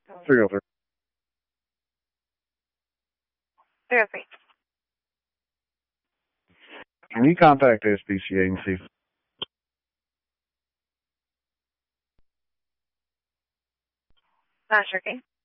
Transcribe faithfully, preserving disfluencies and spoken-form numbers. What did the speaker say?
three oh three. three oh three. Can you contact S B C Agency? Not sure, okay.